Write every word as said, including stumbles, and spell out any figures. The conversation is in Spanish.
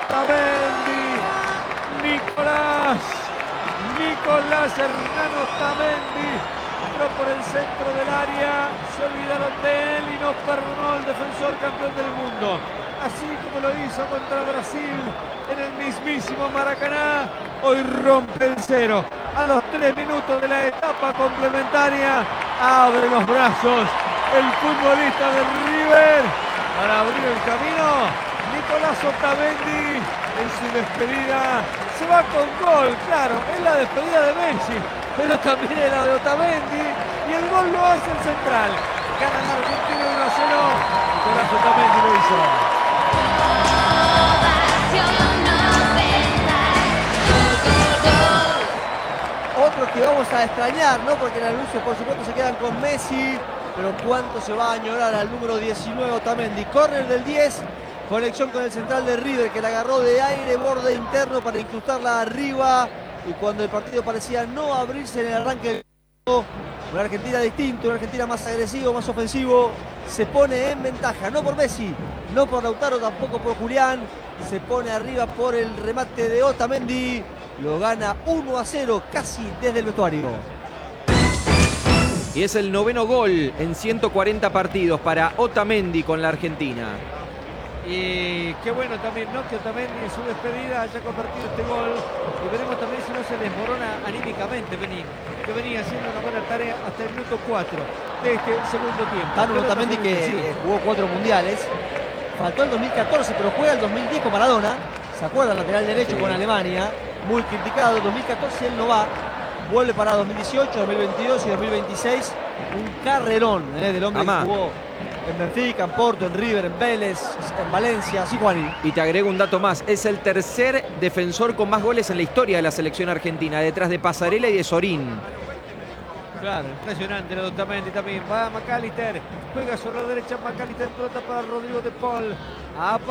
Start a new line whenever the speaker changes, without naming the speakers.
Otamendi, Nicolás, Nicolás Hernán Otamendi, entró por el centro del área, se olvidaron de él y nos perdonó el defensor campeón del mundo. Así como lo hizo contra Brasil en el mismísimo Maracaná, hoy rompe el cero. A los tres minutos de la etapa complementaria, abre los brazos el futbolista de River para abrir el camino. Nicolás Otamendi en su despedida se va con gol, claro, es la despedida de Messi, pero también es la de Otamendi y el gol lo hace el central. Gana el Argentina uno a cero. Nicolás Otamendi lo hizo.
Otro que vamos a extrañar, ¿no? Porque en el anuncio, por supuesto, se quedan con Messi, pero cuánto se va a añorar al número diecinueve Otamendi. Córner del diez, conexión con el central de River, que la agarró de aire, borde interno para incrustarla arriba. Y cuando el partido parecía no abrirse en el arranque del juego, una Argentina distinta, una Argentina más agresivo, más ofensivo, se pone en ventaja, no por Messi, no por Lautaro, tampoco por Julián. Se pone arriba por el remate de Otamendi. Lo gana uno a cero casi desde el vestuario.
Y es el noveno gol en ciento cuarenta partidos para Otamendi con la Argentina.
Y qué bueno también, ¿no? Que Otamendi en su despedida haya convertido este gol. Y veremos también si no se desmorona anímicamente Benín, que venía haciendo una buena tarea hasta el minuto cuatro de este segundo tiempo.
Tano Otamendi, que eh, jugó cuatro mundiales. Faltó el dos mil catorce, pero juega el dos mil diez con Maradona. ¿Se acuerdan? Lateral derecho, sí, con Alemania. Muy criticado. dos mil catorce él no va. Vuelve para dos mil dieciocho, dos mil veintidós y dos mil veintiséis. Un carrerón eh, del hombre Amá. que jugó en Benfica, en Porto, en River, en Vélez, en Valencia. Sí, Juan.
Y te agrego un dato más. Es el tercer defensor con más goles en la historia de la selección argentina, detrás de Pasarela y de Sorín.
Claro, impresionante lo de Otamendi también. Va McAllister, juega sobre la derecha McAllister, pelota para Rodrigo de Paul.